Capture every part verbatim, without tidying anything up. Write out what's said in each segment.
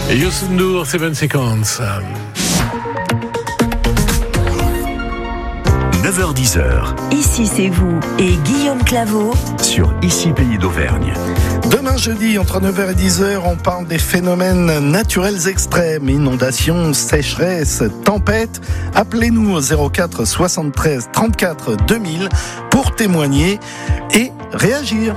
Youssou N'Dour, seven seconds. neuf heures dix. Ici c'est vous et Guillaume Claveau sur Ici Pays d'Auvergne. Demain jeudi, entre neuf heures et dix heures, on parle des phénomènes naturels extrêmes, inondations, sécheresse, tempêtes. Appelez-nous au zéro quatre soixante-treize trente-quatre deux mille pour témoigner et réagir.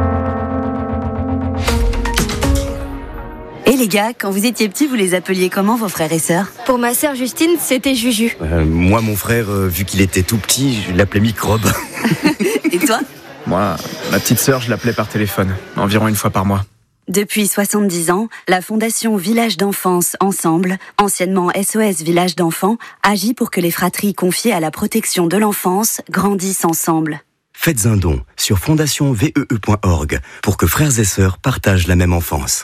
Et les gars, quand vous étiez petits, vous les appeliez comment vos frères et sœurs ? Pour ma sœur Justine, c'était Juju. Euh, moi, mon frère, euh, vu qu'il était tout petit, je l'appelais Microbe. Et toi ? Moi, ma petite sœur, je l'appelais par téléphone, environ une fois par mois. Depuis soixante-dix ans, la Fondation Village d'Enfance Ensemble, anciennement S O S Village d'Enfants, agit pour que les fratries confiées à la protection de l'enfance grandissent ensemble. Faites un don sur fondation v e e point org pour que frères et sœurs partagent la même enfance.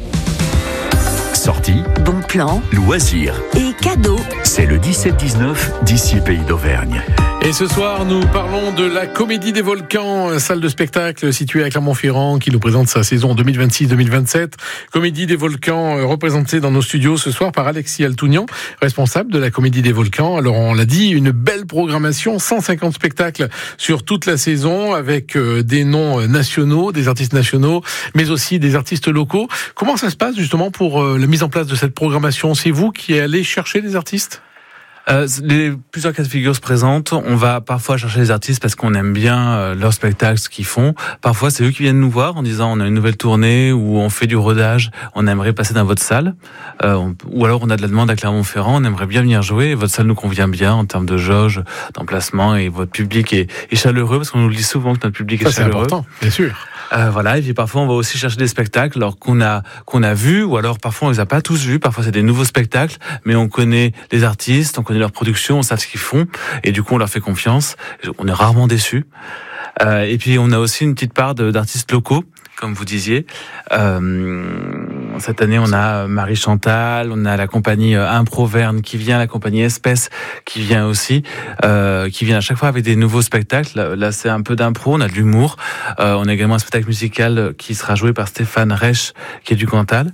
Sortie, Bon plan loisirs, et cadeaux. c'est le dix-sept dix-neuf d'Ici Pays d'Auvergne. Et ce soir, nous parlons de la Comédie des Volcans, salle de spectacle située à Clermont-Ferrand, qui nous présente sa saison deux mille vingt-six deux mille vingt-sept. Comédie des Volcans, représentée dans nos studios ce soir par Alexis Altounian, responsable de la Comédie des Volcans. Alors, on l'a dit, une belle programmation, cent cinquante spectacles sur toute la saison, avec des noms nationaux, des artistes nationaux, mais aussi des artistes locaux. Comment ça se passe justement pour la mise en place de cette programmation ? C'est vous qui allez chercher des artistes ? Euh, les, plusieurs cas de figure se présentent. On va parfois chercher les artistes parce qu'on aime bien euh, leur spectacle, ce qu'ils font. Parfois, c'est eux qui viennent nous voir en disant on a une nouvelle tournée ou on fait du rodage, on aimerait passer dans votre salle. Euh, on, ou alors on a de la demande à Clermont-Ferrand, on aimerait bien venir jouer et votre salle nous convient bien en termes de jauge, d'emplacement et votre public est, est chaleureux parce qu'on nous le dit souvent que notre public Ça, est c'est chaleureux. important, bien sûr. Euh, voilà, et puis parfois on va aussi chercher des spectacles alors qu'on a qu'on a vu, ou alors parfois on les a pas tous vus, parfois c'est des nouveaux spectacles, mais on connaît les artistes, on connaît leur production, on sait ce qu'ils font, et du coup on leur fait confiance. On est rarement déçus. Euh, et puis on a aussi une petite part de, d'artistes locaux, comme vous disiez. Euh, cette année, on a Marie Chantal, on a la compagnie Improverne qui vient, la compagnie Espèce qui vient aussi, euh, qui vient à chaque fois avec des nouveaux spectacles. Là, là c'est un peu d'impro, on a de l'humour. Euh, on a également un spectacle musical qui sera joué par Stéphane Reich, qui est du Cantal.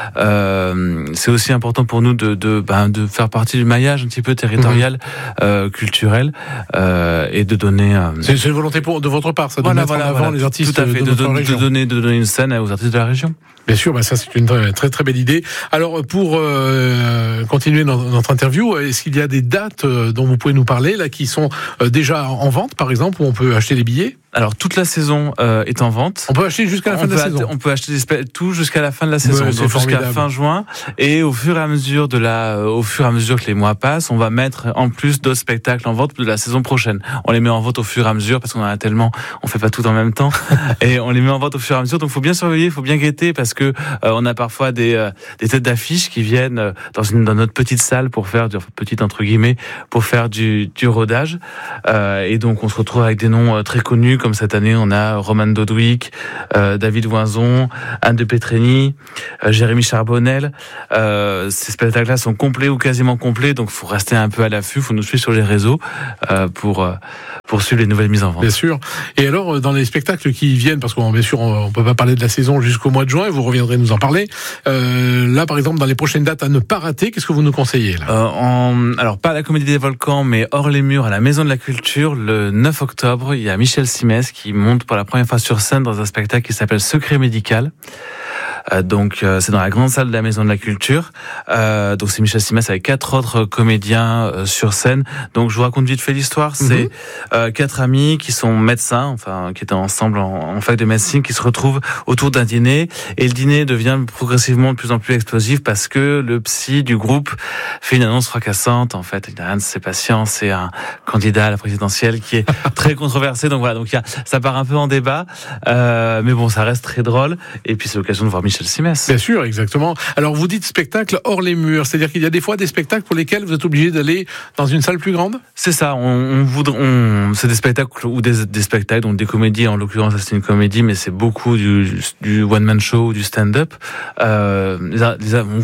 Euh, c'est aussi important pour nous de, de, ben, de faire partie du maillage un petit peu territorial, mmh. euh, culturel, euh, et de donner... Euh, c'est, c'est une volonté pour, de votre part, ça, de voilà, mettre voilà, en avant voilà, les artistes tout à fait, de, de, notre de, région. De donner, de donner une scène aux artistes de la région. Bien sûr, bah ça c'est une très très, très belle idée. Alors pour euh, continuer dans notre interview, est-ce qu'il y a des dates euh, dont vous pouvez nous parler là qui sont euh, déjà en vente, par exemple, où on peut acheter les billets ? Alors toute la saison euh, est en vente. On peut acheter jusqu'à la on fin de la att- saison. On peut acheter des spe- tout jusqu'à la fin de la saison, Ouais, donc jusqu'à fin juin. Et au fur et à mesure de la, au fur et à mesure que les mois passent, on va mettre en plus d'autres spectacles en vente de la saison prochaine. On les met en vente au fur et à mesure parce qu'on en a tellement, on fait pas tout en même temps, et on les met en vente au fur et à mesure. Donc faut bien surveiller, faut bien guetter parce que euh, on a parfois des euh, des têtes d'affiche qui viennent euh, dans une dans notre petite salle pour faire du enfin, petite entre guillemets pour faire du du rodage. Euh, et donc on se retrouve avec des noms euh, très connus comme cette année on a Roman Dodwick, euh, David Voinzon, Anne de Petrini, euh, Jérémy Charbonnel. Euh, ces spectacles-là sont complets ou quasiment complets, donc faut rester un peu à l'affût, faut nous suivre sur les réseaux euh, pour euh, pour suivre les nouvelles mises en vente. Bien sûr. Et alors dans les spectacles qui viennent, parce qu'on bien sûr on, on peut pas parler de la saison jusqu'au mois de juin, vous reviendrez nous en parler. Euh, là par exemple dans les prochaines dates à ne pas rater, qu'est-ce que vous nous conseillez là ? euh, en, Alors pas à la Comédie des Volcans, mais hors les murs à la Maison de la Culture, le neuf octobre, il y a Michel Simès qui monte pour la première fois sur scène dans un spectacle qui s'appelle Secret médical. Euh, donc euh, c'est dans la grande salle de la Maison de la Culture. Euh, donc c'est Michel Simès avec quatre autres comédiens euh, sur scène. Donc je vous raconte vite fait l'histoire. Mm-hmm. C'est euh, quatre amis qui sont médecins, enfin qui étaient ensemble en, en fac de médecine, qui se retrouvent autour d'un dîner. Et le dîner devient progressivement de plus en plus explosif parce que le psy du groupe fait une annonce fracassante. En fait, il y a un de ses patients, c'est un candidat à la présidentielle qui est très controversé. Donc voilà, donc il y a, ça part un peu en débat, euh, mais bon, ça reste très drôle. Et puis c'est l'occasion de voir Michel Simès. Bien sûr, exactement. Alors vous dites spectacle hors les murs, c'est-à-dire qu'il y a des fois des spectacles pour lesquels vous êtes obligé d'aller dans une salle plus grande ? C'est ça. On, on voudrait, on, c'est des spectacles ou des, des spectacles, donc des comédies. En l'occurrence, ça c'est une comédie, mais c'est beaucoup du, du one man show ou du stand-up. Euh, les, les, on,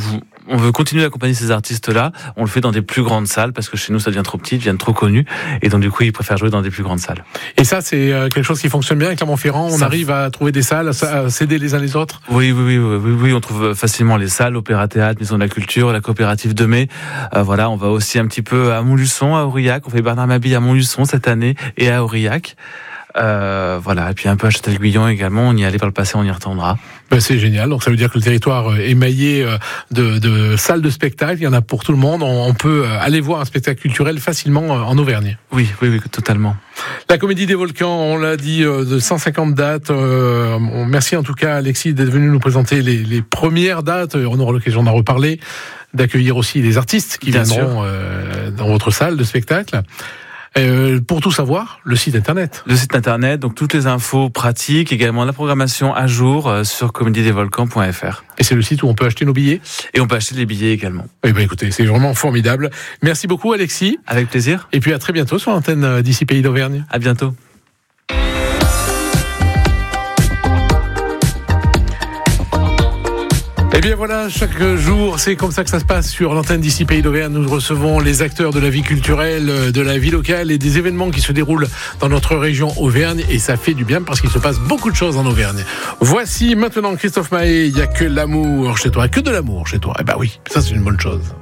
on veut continuer d'accompagner ces artistes-là. On le fait dans des plus grandes salles parce que chez nous, ça devient trop petit, ils deviennent trop connus. Et donc, du coup, ils préfèrent jouer dans des plus grandes salles. Et ça, c'est quelque chose qui fonctionne bien avec Clermont-Ferrand. On ça... arrive à trouver des salles, à s'aider les uns les autres. Oui, oui, oui, oui, oui, oui. On trouve facilement les salles, Opéra-Théâtre, Maison de la Culture, la coopérative de mai. Euh, voilà, on va aussi un petit peu à Montluçon, à Aurillac. On fait Bernard Mabille à Montluçon cette année et à Aurillac. Euh, voilà, et puis un peu à Châtel-Guyon également. On y est allé par le passé, on y retournera. Ben c'est génial. Donc ça veut dire que le territoire est émaillé de, de salles de spectacle. Il y en a pour tout le monde. On, on peut aller voir un spectacle culturel facilement en Auvergne. Oui, oui, oui, totalement. La Comédie des Volcans, on l'a dit, de cent cinquante dates. Euh, merci en tout cas, Alexis, d'être venu nous présenter les, les premières dates. On aura l'occasion d'en reparler, d'accueillir aussi les artistes qui Bien viendront euh, dans votre salle de spectacle. Euh, pour tout savoir, le site internet. Le site internet, donc toutes les infos pratiques, également la programmation à jour euh, sur comédie des volcans point f r. Et c'est le site où on peut acheter nos billets. Et on peut acheter les billets également. Eh ben écoutez, c'est vraiment formidable. Merci beaucoup, Alexis. Avec plaisir. Et puis à très bientôt sur l'antenne d'ici Pays d'Auvergne. À bientôt. Eh bien voilà, chaque jour, c'est comme ça que ça se passe sur l'antenne d'ici Pays d'Auvergne. Nous recevons les acteurs de la vie culturelle, de la vie locale et des événements qui se déroulent dans notre région Auvergne. Et ça fait du bien parce qu'il se passe beaucoup de choses en Auvergne. Voici maintenant Christophe Maé, il n'y a que l'amour chez toi, que de l'amour chez toi. Eh ben oui, ça c'est une bonne chose.